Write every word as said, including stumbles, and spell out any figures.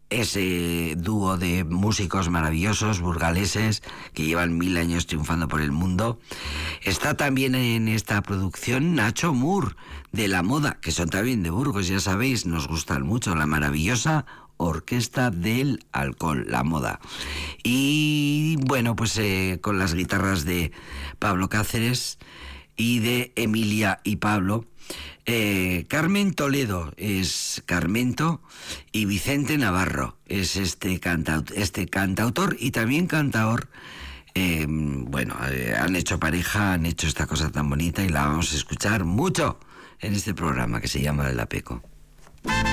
ese dúo de músicos maravillosos, burgaleses, que llevan mil años triunfando por el mundo. Está también en esta producción Nacho Moore, de La Moda, que son también de Burgos, ya sabéis, nos gustan mucho, la maravillosa Orquesta del Alcohol, La Moda. Y bueno, pues eh, con las guitarras de Pablo Cáceres y de Emilia y Pablo. Eh, Carmen Toledo es Carmento y Vicente Navarro es este, cantaut- este cantautor y también cantaor. Eh, bueno, eh, han hecho pareja, han hecho esta cosa tan bonita y la vamos a escuchar mucho en este programa que se llama El Apeco.